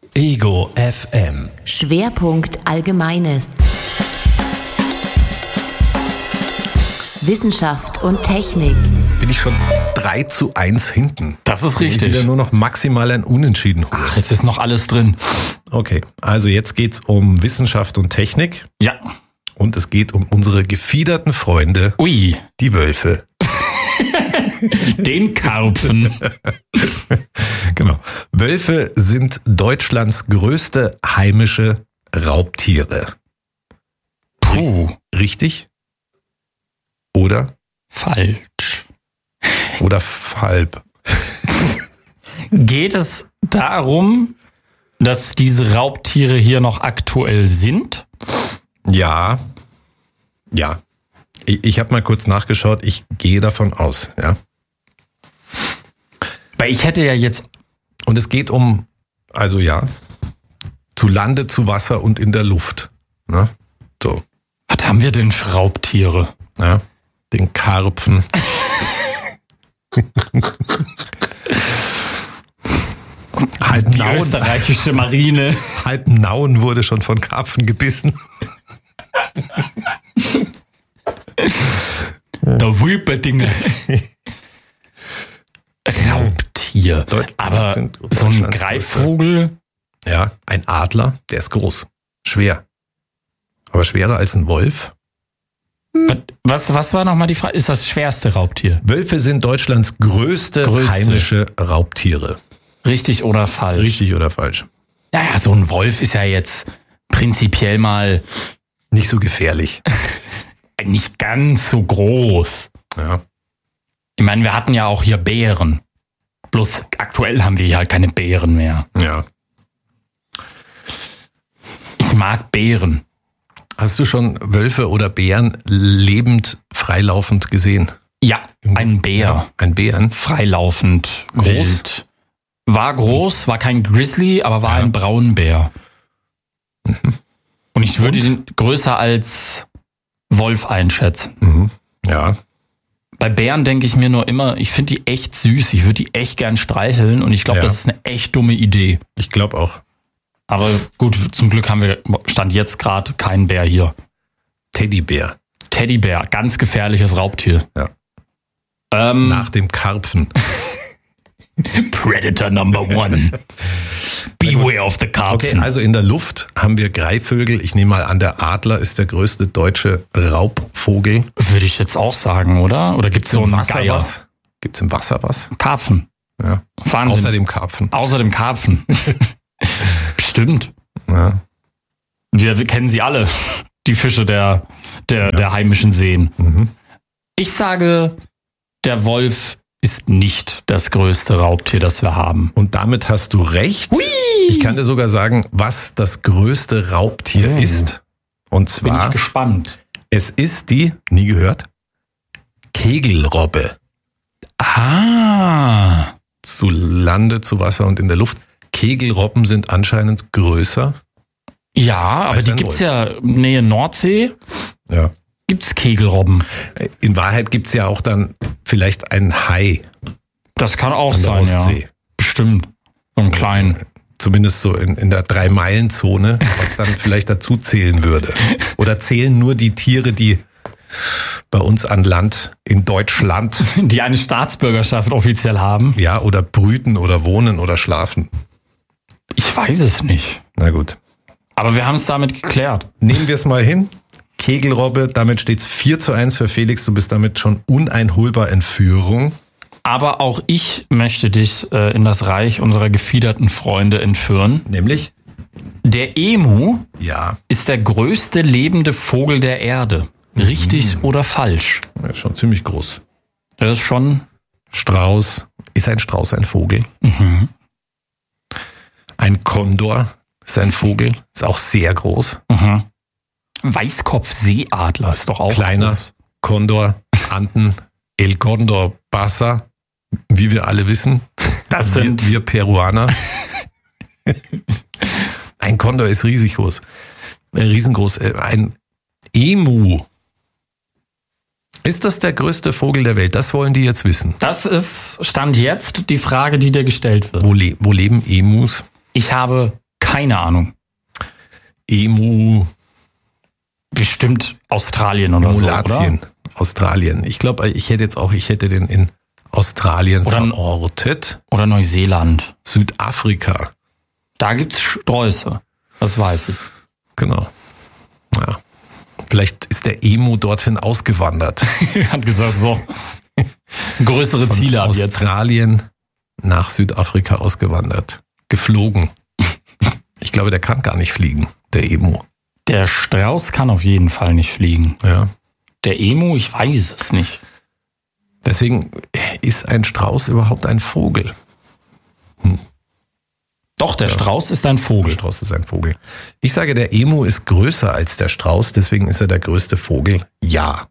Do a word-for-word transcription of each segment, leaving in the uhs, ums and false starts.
Ego F M. Schwerpunkt Allgemeines. Wissenschaft und Technik. Bin ich schon drei zu eins hinten. Das ist richtig. Wieder nur noch maximal ein Unentschieden. Ach, es ist noch alles drin. Okay, also jetzt geht's um Wissenschaft und Technik. Ja. Und es geht um unsere gefiederten Freunde, Ui. die Wölfe. Den Karpfen. Genau. Wölfe sind Deutschlands größte heimische Raubtiere. Puh. Richtig? Oder? Falsch. Oder falb? Geht es darum, dass diese Raubtiere hier noch aktuell sind? Ja. Ja. Ich, ich habe mal kurz nachgeschaut. Ich gehe davon aus, ja. Weil ich hätte ja jetzt... Und es geht um, also ja, zu Lande, zu Wasser und in der Luft. Ne? So. Was haben wir denn für Raubtiere? Ja. Den Karpfen. Halb Die Nauen, österreichische Marine. halb Nauen wurde schon von Karpfen gebissen. Der Wülperdinger. Raubtier. Deut- Aber sind so ein Deutschlands Greifvogel, Ja, ein Adler, der ist groß. Schwer. Aber schwerer als ein Wolf. was, was war nochmal die Frage? Ist das schwerste Raubtier? Wölfe sind Deutschlands größte, Größte. heimische Raubtiere. Richtig oder falsch? Richtig oder falsch? Naja, so ein Wolf ist ja jetzt prinzipiell mal Nicht so gefährlich. nicht ganz so groß. Ja. Ich meine, wir hatten ja auch hier Bären. Bloß aktuell haben wir hier halt keine Bären mehr. Ja. Ich mag Bären. Hast du schon Wölfe oder Bären lebend freilaufend gesehen? Ja, ein Bär. Ja, ein Bären. Freilaufend. Groß? Wild. War groß, war kein Grizzly, aber war Ja. ein Braunbär. Und ich würde Und? ihn größer als Wolf einschätzen. Mhm. Ja. Bei Bären denke ich mir nur immer, ich finde die echt süß. Ich würde die echt gern streicheln und ich glaube, Ja. das ist eine echt dumme Idee. Ich glaube auch. Aber gut, zum Glück haben wir, stand jetzt gerade kein Bär hier. Teddybär. Teddybär, ganz gefährliches Raubtier. Ja. Ähm, Nach dem Karpfen. Predator number one. Beware of the Okay, Karpfen. also in der Luft haben wir Greifvögel. Ich nehme mal an, der Adler ist der größte deutsche Raubvogel. Würde ich jetzt auch sagen, oder? Oder gibt es so Im einen Wasser Geier? was? Gibt es im Wasser was? Karpfen. Ja. Wahnsinn. Außer dem Karpfen. Außer dem Karpfen. Stimmt. Ja. Wir, wir kennen sie alle. Die Fische der, der, der heimischen Seen. Mhm. Ich sage, der Wolf ist nicht das größte Raubtier, das wir haben. Und damit hast du recht. Hui! Ich kann dir sogar sagen, was das größte Raubtier Oh. ist. Und Bin ich zwar, gespannt. es ist die, nie gehört, Kegelrobbe. Ah. Zu Lande, zu Wasser und in der Luft. Kegelrobben sind anscheinend größer. Ja, aber Als die ein gibt's ja Nähe Nordsee. Ja. Gibt's Kegelrobben. In Wahrheit gibt es ja auch dann vielleicht einen Hai Das kann auch an der sein, Ostsee. ja. Bestimmt. So einen kleinen. Zumindest so in, in der Drei-Meilen-Zone, was dann vielleicht dazu zählen würde. Oder zählen nur die Tiere, die bei uns an Land in Deutschland, Die eine Staatsbürgerschaft offiziell haben. ja, oder brüten oder wohnen oder schlafen. Ich weiß es nicht. Na gut. Aber wir haben es damit geklärt. Nehmen wir es mal hin. Kegelrobbe, damit steht es vier zu eins für Felix. Du bist damit schon uneinholbar in Führung. Aber auch ich möchte dich äh, in das Reich unserer gefiederten Freunde entführen. Nämlich? Der Emu Ja, ist der größte lebende Vogel der Erde. Richtig oder falsch? er ist schon ziemlich groß. Das ist schon... Strauß. Ist ein Strauß ein Vogel? Mhm. Ein Kondor ist ein Vogel. Ist auch sehr groß. Mhm. Weißkopfseeadler ist doch auch Kleiner groß. Kondor, Anden, El Condor Pasa, wie wir alle wissen. Das wir, sind... wir Peruaner. Ein Kondor ist riesig groß. Äh, riesengroß. Äh, Ein Emu. Ist das der größte Vogel der Welt? Das wollen die jetzt wissen. Das ist Stand jetzt die Frage, die dir gestellt wird. Wo, le wo leben Emus? Ich habe Keine Ahnung. Emu. Bestimmt Australien oder Emulatien. so, oder? Australien. Ich glaube, ich hätte jetzt auch, ich hätte den in Australien Oder- verortet. Oder Neuseeland. Südafrika. Da gibt's Sträuße. Das weiß ich. Genau. Ja. Vielleicht ist der Emu dorthin ausgewandert. Er hat gesagt, so. Größere Ziele ab jetzt. Australien nach Südafrika ausgewandert. Geflogen. Ich glaube, der kann gar nicht fliegen, der Emu. Der Strauß kann auf jeden Fall nicht fliegen. Ja. Der Emu, ich weiß es nicht. Deswegen ist ein Strauß überhaupt ein Vogel. Doch, der Strauß ist ein Der Vogel. Strauß ist ein Vogel. Ich sage, der Emu ist größer als der Strauß, deswegen ist er der größte Vogel. Ja.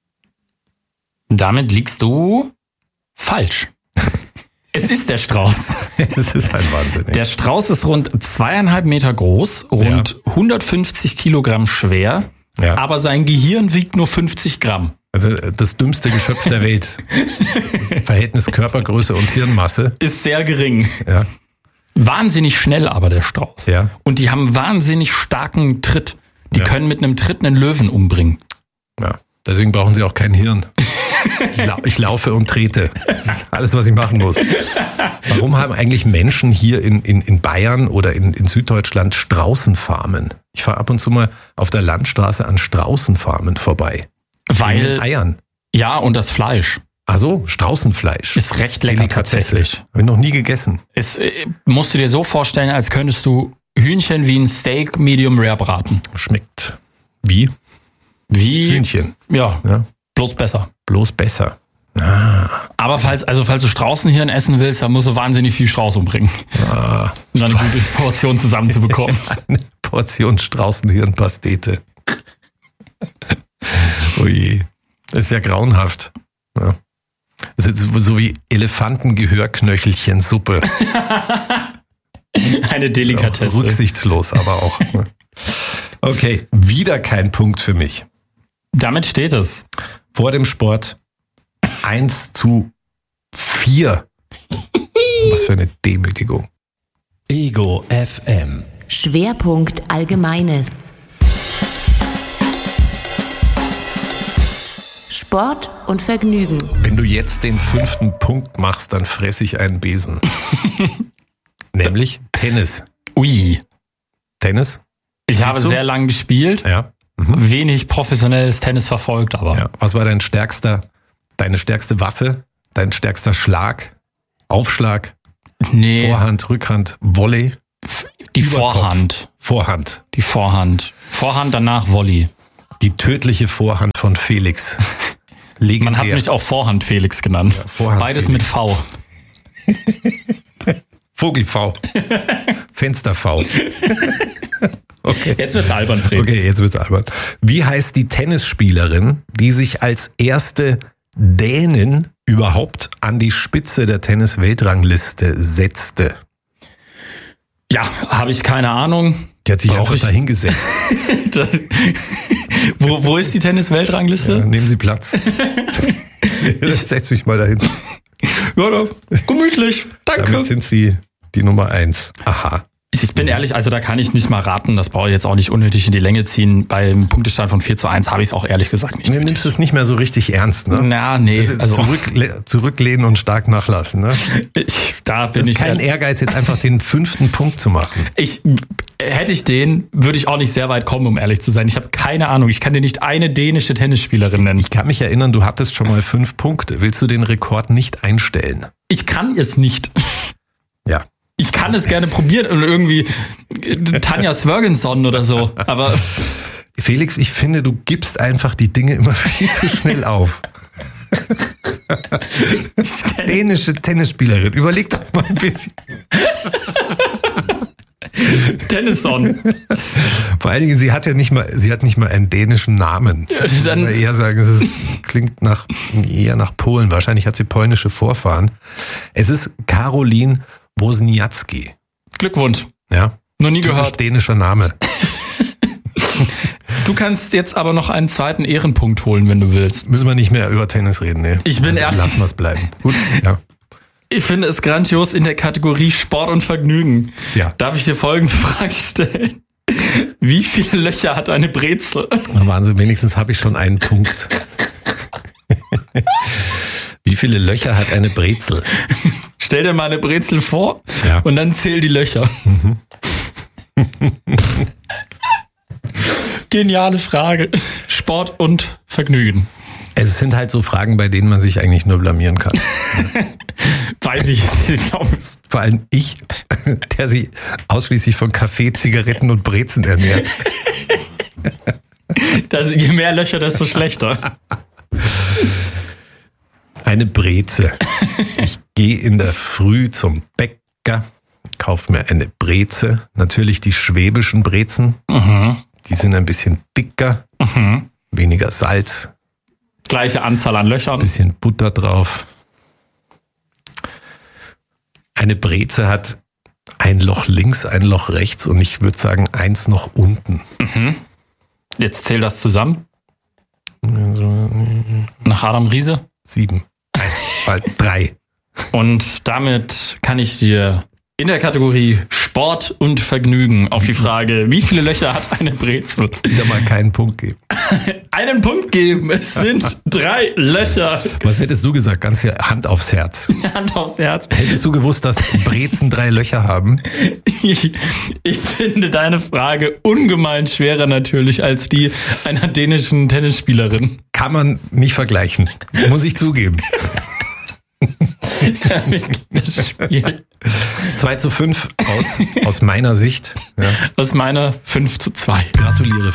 Damit liegst du falsch. Es ist der Strauß. Es ist ein Wahnsinn. Der Strauß ist rund zweieinhalb Meter groß, rund hundertfünfzig Kilogramm schwer, Ja. aber sein Gehirn wiegt nur fünfzig Gramm. Also das dümmste Geschöpf der Welt. Verhältnis Körpergröße und Hirnmasse. Ist sehr gering. Ja. Wahnsinnig schnell aber der Strauß. Ja. Und die haben wahnsinnig starken Tritt. Die Ja. können mit einem Tritt einen Löwen umbringen. Ja. Deswegen brauchen sie auch kein Hirn. Ich, lau ich laufe und trete. Das ist alles, was ich machen muss. Warum haben eigentlich Menschen hier in, in, in Bayern oder in, in Süddeutschland Straußenfarmen? Ich fahre ab und zu mal auf der Landstraße an Straußenfarmen vorbei. In den Weil, Eiern. ja, und das Fleisch Ach so, Straußenfleisch. ist recht lecker Delikatesse. tatsächlich. Habe ich noch nie gegessen. Es äh, musst du dir so vorstellen, als könntest du Hühnchen wie ein Steak Medium Rare braten. Schmeckt wie Wie, Hühnchen. ja, Ja. bloß besser. Bloß besser. Aber falls, also falls du Straußenhirn essen willst, dann musst du wahnsinnig viel Strauß umbringen. Ah, Um dann eine gute Portion zusammenzubekommen. eine Portion Straußenhirnpastete. Oh je. Das ist ja grauenhaft. Ja. Das ist so wie Elefantengehörknöchelchen-Suppe. Eine Auch Delikatesse. rücksichtslos, aber auch. Ne? Okay, wieder kein Punkt für mich. Damit steht es. Vor dem Sport eins zu vier. Was für eine Demütigung. Ego F M. Schwerpunkt Allgemeines. Sport und Vergnügen. Wenn du jetzt den fünften Punkt machst, dann fresse ich einen Besen. Nämlich Tennis. Ui. Tennis? Ich habe du? sehr lang gespielt, Ja. wenig professionelles Tennis verfolgt, aber ja. Was war dein stärkster, deine stärkste Waffe, dein stärkster Schlag, Aufschlag, nee, Vorhand, Rückhand, Volley? die Überkopf. Vorhand. Vorhand. Die Vorhand. Vorhand, danach Volley. Die tödliche Vorhand von Felix. Legendär. Man hat mich auch Vorhand Felix genannt. Vorhand Beides Felix. mit V. Vogel-V. Fenster-V. Okay. Jetzt wird's albern, Fred. Okay, jetzt wird's albern. Wie heißt die Tennisspielerin, die sich als erste Dänin überhaupt an die Spitze der Tennis-Weltrangliste setzte? Ja, habe ich keine Ahnung. Die hat sich Brauch einfach ich- dahingesetzt. wo, wo ist die Tennis-Weltrangliste? Ja, nehmen Sie Platz. Setz mich mal dahin. Ja, ja, gemütlich. Danke. Damit sind Sie die Nummer eins. Aha. Ich bin ehrlich, also da kann ich nicht mal raten. Das brauche ich jetzt auch nicht unnötig in die Länge ziehen. Beim Punktestand von vier zu eins habe ich es auch ehrlich gesagt nicht Du nimmst es nicht mehr so richtig ernst, ne? Na, nee. Also, Zurückle zurücklehnen und stark nachlassen, ne? ich, da Das bin ist ich kein ehrlich. Ehrgeiz, jetzt einfach den fünften Punkt zu machen. Ich, hätte ich den, würde ich auch nicht sehr weit kommen, um ehrlich zu sein. Ich habe keine Ahnung. Ich kann dir nicht eine dänische Tennisspielerin nennen. Ich kann mich erinnern, du hattest schon mal fünf Punkte. Willst du den Rekord nicht einstellen? Ich kann es nicht. Ja. Ich kann es gerne probieren und irgendwie Tanja Svergensson oder so. Aber Felix, ich finde, du gibst einfach die Dinge immer viel zu schnell auf. ich kenne Dänische Tennisspielerin, überleg doch mal ein bisschen. Tennisson. Vor allen Dingen, sie hat ja nicht mal, sie hat nicht mal einen dänischen Namen. Ja, Ich dann- würde eher sagen, es ist, klingt nach, eher nach Polen. Wahrscheinlich hat sie polnische Vorfahren. Es ist Caroline Wozniacki. Glückwunsch. Ja. Noch nie Typisch gehört. dänischer Name. Du kannst jetzt aber noch einen zweiten Ehrenpunkt holen, wenn du willst. Müssen wir nicht mehr über Tennis reden, ne? Ich bin also ehrlich- Lassen wir es bleiben. Gut, ja. Ich finde es grandios in der Kategorie Sport und Vergnügen. Ja. Darf ich dir folgende Frage stellen? Wie viele Löcher hat eine Brezel? Na, Wahnsinn, wenigstens habe ich schon einen Punkt. Wie viele Löcher hat eine Brezel? Stell dir mal eine Brezel vor Ja. und dann zähl die Löcher. Mhm. Geniale Frage. Sport und Vergnügen. Es sind halt so Fragen, bei denen man sich eigentlich nur blamieren kann. Weiß ich, ich glaube es. Vor allem ich, der sich ausschließlich von Kaffee, Zigaretten und Brezen ernährt. Das, je mehr Löcher, desto schlechter. Eine Breze. Ich gehe in der Früh zum Bäcker, kaufe mir eine Breze. Natürlich die schwäbischen Brezen. Mhm. Die sind ein bisschen dicker, Mhm. weniger Salz, Gleiche Anzahl an Löchern. bisschen Butter drauf. Eine Breze hat ein Loch links, ein Loch rechts und ich würde sagen eins noch unten. Jetzt zähl das zusammen. Nach Adam Riese. Sieben. Nein, bald drei. Und damit kann ich dir in der Kategorie Sport und Vergnügen auf die Frage, wie viele Löcher hat eine Brezel, Wieder mal keinen Punkt geben. einen Punkt geben. Es sind drei Löcher. Was hättest du gesagt? Ganz hier Hand aufs Herz. Hand aufs Herz. Hättest du gewusst, dass Brezen drei Löcher haben? Ich, ich finde deine Frage ungemein schwerer natürlich als die einer dänischen Tennisspielerin. Kann man nicht vergleichen. Muss ich zugeben. Das Spiel. zwei zu fünf aus, aus meiner Sicht. Ja. Aus meiner fünf zu zwei. Gratuliere.